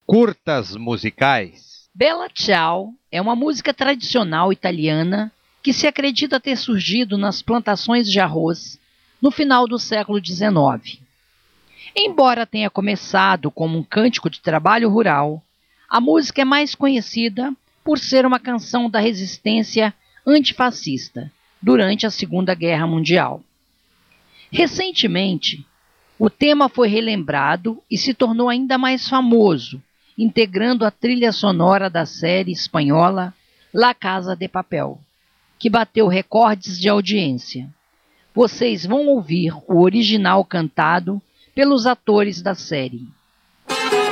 Curtas musicais. Bella Ciao é uma música tradicional italiana que se acredita ter surgido nas plantações de arroz no final do século XIX. Embora tenha começado como um cântico de trabalho rural, a música é mais conhecida por ser uma canção da resistência antifascista durante a Segunda Guerra Mundial. Recentemente, o tema foi relembrado e se tornou ainda mais famoso, integrando a trilha sonora da série espanhola La Casa de Papel, que bateu recordes de audiência. Vocês vão ouvir o original cantado pelos atores da série.